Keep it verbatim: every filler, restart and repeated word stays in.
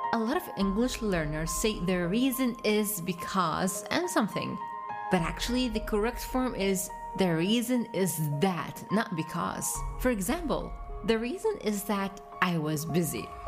A lot of English learners say the reason is because and something, but actually the correct form is the reason is that, not because. For example, the reason is that I was busy.